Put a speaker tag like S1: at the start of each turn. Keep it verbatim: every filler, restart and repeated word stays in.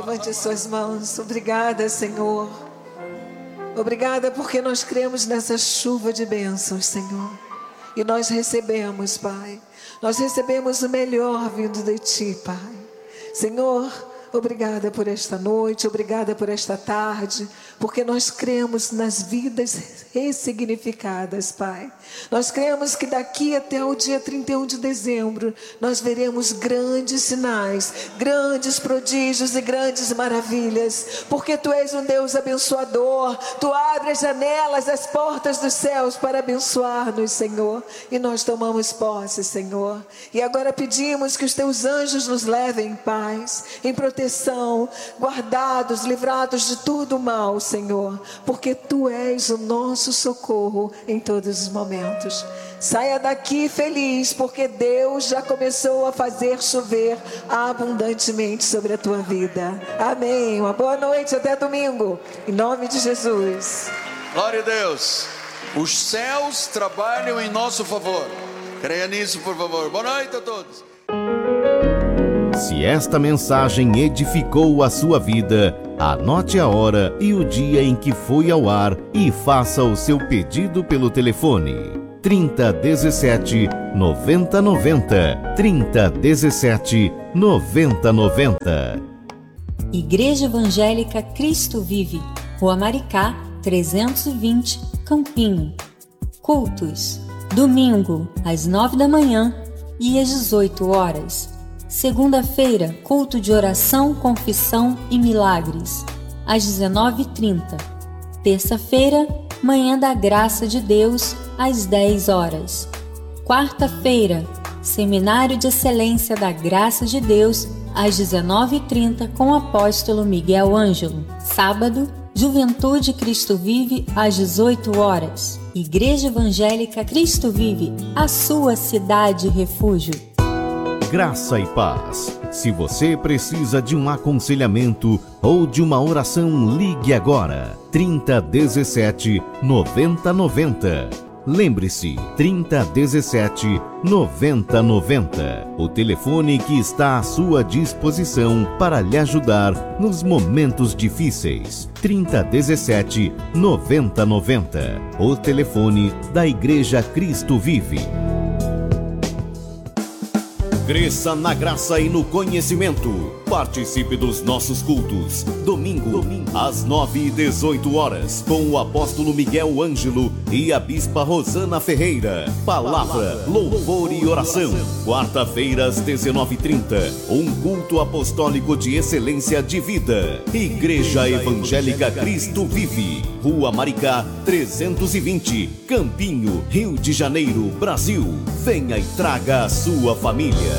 S1: Levante as suas mãos. Obrigada, Senhor. Obrigada porque nós cremos nessa chuva de bênçãos, Senhor. E nós recebemos, Pai. Nós recebemos o melhor vindo de Ti, Pai. Senhor, obrigada por esta noite, obrigada por esta tarde, porque nós cremos nas vidas ressignificadas, Pai. Nós cremos que daqui até o dia trinta e um de dezembro, nós veremos grandes sinais, grandes prodígios e grandes maravilhas, porque Tu és um Deus abençoador. Tu abres as janelas, as portas dos céus para abençoar-nos, Senhor, e nós tomamos posse, Senhor. E agora pedimos que os Teus anjos nos levem em paz, em proteção, guardados, livrados de todo o mal, Senhor, porque Tu és o nosso socorro em todos os momentos. Saia daqui feliz, porque Deus já começou a fazer chover abundantemente sobre a tua vida. Amém. Uma boa noite, até domingo, em nome de Jesus.
S2: Glória a Deus. Os céus trabalham em nosso favor. Creia nisso, por favor. Boa noite a todos.
S3: Se esta mensagem edificou a sua vida, anote a hora e o dia em que foi ao ar e faça o seu pedido pelo telefone trinta, dezessete, noventa, noventa, trinta, dezessete, noventa, noventa.
S4: Igreja Evangélica Cristo Vive, Rua Maricá, trezentos e vinte, Campinho. Cultos: domingo, às nove da manhã e às dezoito horas. Segunda-feira, culto de oração, confissão e milagres, às dezenove e trinta. Terça-feira, manhã da graça de Deus, às dez horas. Quarta-feira, seminário de excelência da graça de Deus, às dezenove e trinta, com o apóstolo Miguel Ângelo. Sábado, Juventude Cristo Vive, às dezoito horas. Igreja Evangélica Cristo Vive, a sua cidade refúgio.
S3: Graça e paz. Se você precisa de um aconselhamento ou de uma oração, ligue agora. trinta, dezessete, noventa, noventa. Lembre-se, trinta, dezessete, noventa, noventa. O telefone que está à sua disposição para lhe ajudar nos momentos difíceis. trinta, dezessete, noventa, noventa. O telefone da Igreja Cristo Vive. Cresça na graça e no conhecimento. Participe dos nossos cultos. Domingo, Domingo. às nove e dezoito horas, com o apóstolo Miguel Ângelo e a bispa Rosana Ferreira. Palavra, louvor e oração. Quarta-feira, às dezenove e trinta, um culto apostólico de excelência de vida. Igreja Evangélica Cristo Vive, Rua Maricá, trezentos e vinte, Campinho, Rio de Janeiro, Brasil. Venha e traga a sua família.